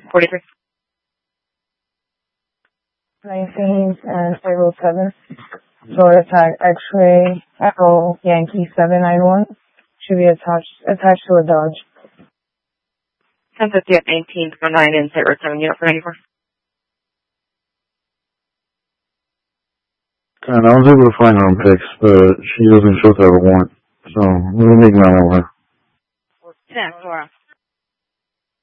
43. 19 and 507. Florida tag X-ray Echo Yankee 791. Should be attached to a Dodge. 1050 at 19, 9 and Site Road 7, unit for 94. And I was able to find her on pics, but she doesn't show to have a warrant. So, let me make my own. 10, Laura.